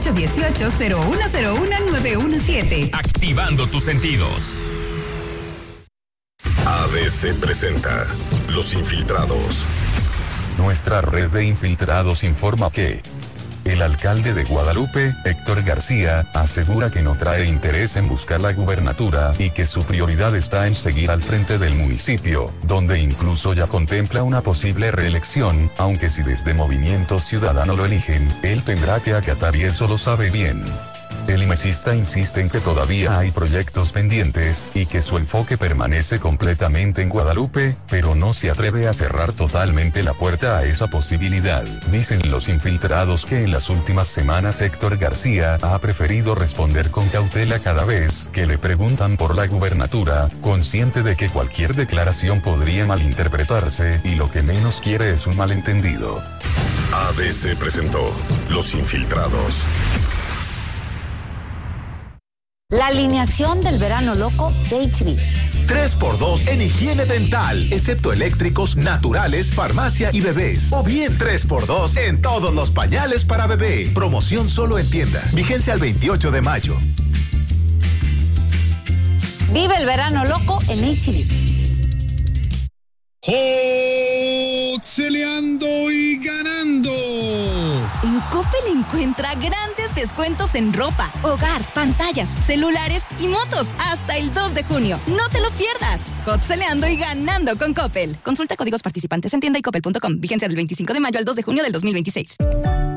818-0101-917. Activando tus sentidos. ABC presenta Los Infiltrados. Nuestra red de infiltrados informa que el alcalde de Guadalupe, Héctor García, asegura que no trae interés en buscar la gubernatura y que su prioridad está en seguir al frente del municipio, donde incluso ya contempla una posible reelección, aunque si desde Movimiento Ciudadano lo eligen, él tendrá que acatar y eso lo sabe bien. El imesista insiste en que todavía hay proyectos pendientes y que su enfoque permanece completamente en Guadalupe, pero no se atreve a cerrar totalmente la puerta a esa posibilidad. Dicen los infiltrados que en las últimas semanas Héctor García ha preferido responder con cautela cada vez que le preguntan por la gubernatura, consciente de que cualquier declaración podría malinterpretarse y lo que menos quiere es un malentendido. ABC presentó Los Infiltrados. La alineación del verano loco de HB. 3x2 en higiene dental, excepto eléctricos, naturales, farmacia y bebés. O bien 3x2 en todos los pañales para bebé. Promoción solo en tienda. Vigencia al 28 de mayo. Vive el verano loco en HB. Celeando y ganando. En Coppel encuentra grandes descuentos en ropa, hogar, pantallas, celulares y motos hasta el 2 de junio. No te lo pierdas. Celeando y ganando con Coppel. Consulta códigos participantes en tienda y coppel.com. Vigencia del 25 de mayo al 2 de junio del 2026.